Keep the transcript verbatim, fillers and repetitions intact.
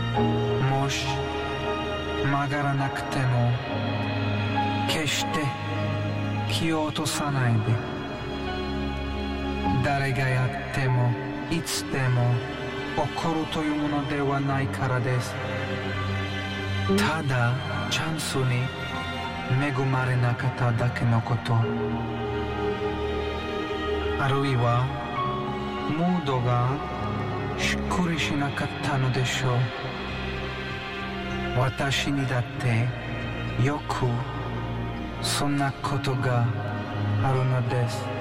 もし曲がらなくても決して気を落とさないで。誰がやってもいつでも起こるというものではないからです。ただチャンスに恵まれなかっただけのこと。あるいはムードがしっくりしなかったのでしょう。私にだってよくそんなことがあるのです。